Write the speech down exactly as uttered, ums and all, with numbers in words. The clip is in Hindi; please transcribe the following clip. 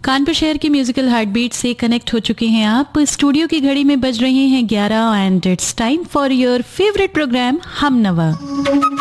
कानपुर शहर की म्यूजिकल हार्ट बीट से कनेक्ट हो चुके हैं आप। स्टूडियो की घड़ी में बज रहे हैं ग्यारह and it's time for your favourite programme हम नवा।